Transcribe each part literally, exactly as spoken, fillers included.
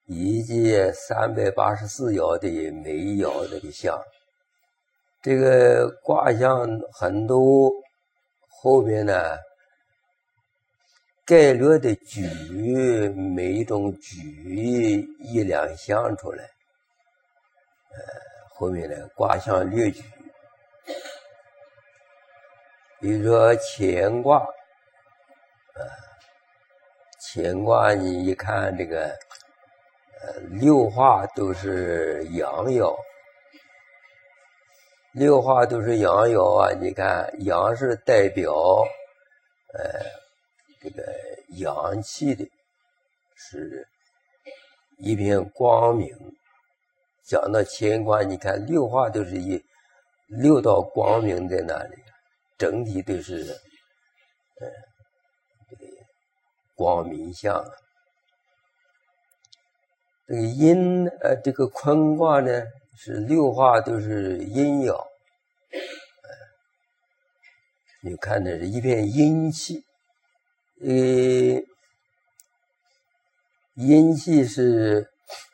以及三百八十四爻的每一爻这个象。这个卦象很多，后边呢概略的举每一种举一两象出来，呃，后面的卦象略举。比如说乾卦，呃，乾卦你一看这个，呃，六画都是阳爻，六画都是阳爻啊。你看阳是代表，呃，这个阳气的，是一片光明。讲到乾卦，你看六画都是一六道光明在那里。整体都是，呃，这个光明相啊。这个阴，呃，这个坤卦呢是六画都是阴爻，呃，你看这是一片阴气，呃，阴气是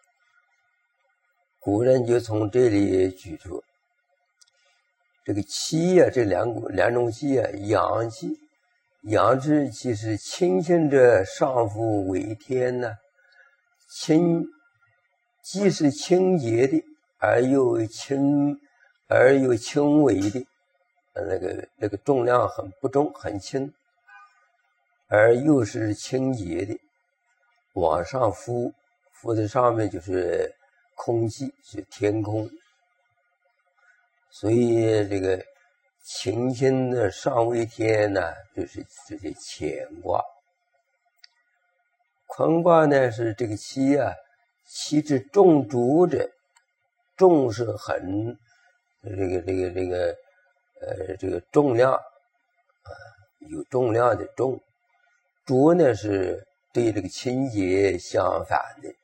古人就从这里举出。这个气呀、啊，这两股两种气啊，阳气，阳之气是清清者上复为天呢、啊，清既是清洁的，而又轻而又轻微的，那个那个重量很不重，很轻，而又是清洁的，往上浮，浮在上面就是空气，是天空。所以这个清清的上为天呢，就是这些乾卦。坤卦呢是这个气啊，气之重浊者，重是很这个这个这个呃这个重量啊，有重量的重，浊呢是对这个清洁相反的。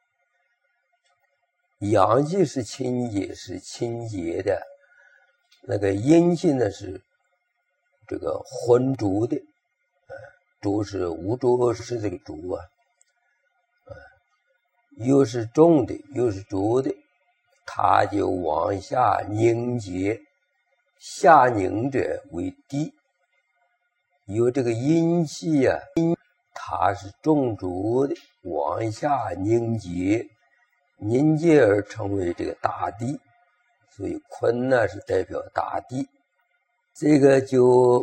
阳气是清洁，是清洁的。那个阴气呢是这个浑浊的，呃，浊是无浊是这个浊啊，呃，又是重的，又是浊的，它就往下凝结，下凝者为地。有这个阴气啊，它是重浊的，往下凝结，凝结而成为这个大地。所以坤呢是代表大地，这个就，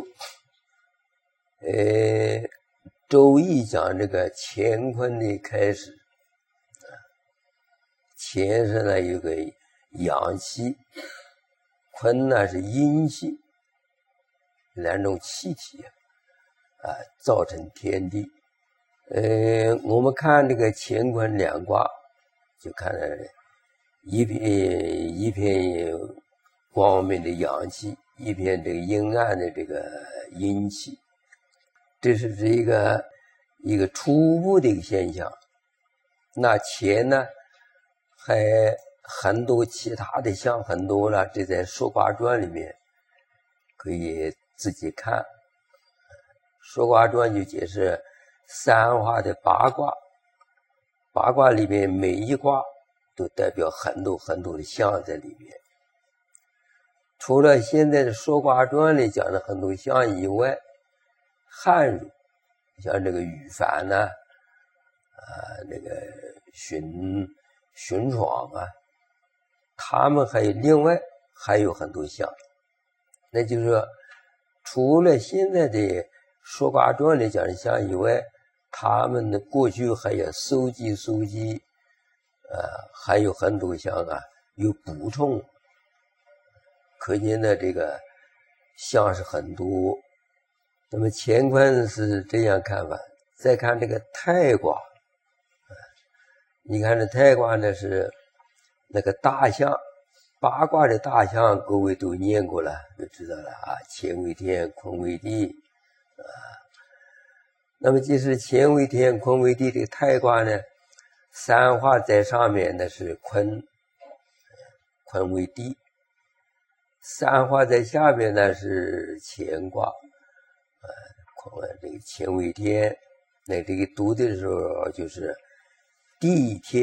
呃，周易讲这个乾坤的开始，乾是呢有个阳气，坤呢是阴气，两种气体啊，造成天地。呃，我们看这个乾坤两卦，就看到一片一片光明的阳气，一片这个阴暗的这个阴气，这是这一个一个初步的一个现象。那乾呢，还很多其他的象很多了，这在《说卦传》里面可以自己看。《说卦传》就解释三画的八卦，八卦里面每一卦都代表很多很多的象在里面。除了现在的《说卦传》里讲的很多象以外，汉儒像这个羽凡呢、啊，啊，那个荀荀爽啊，他们还有另外还有很多象。那就是说，除了现在的《说卦传》里讲的象以外，他们的过去还要搜集搜集。呃，还有很多象啊，有补充，可见的这个象是很多。那么乾坤是这样看法，再看这个太卦，呃、你看这太卦呢是那个大象，八卦的大象，各位都念过了，都知道了啊，乾为天，坤为地啊。那么即是乾为天，坤为地的太卦呢，三画在上面的是坤，坤为地；三画在下面呢是乾卦，呃，坤这个乾为天。那这个读的时候就是地天。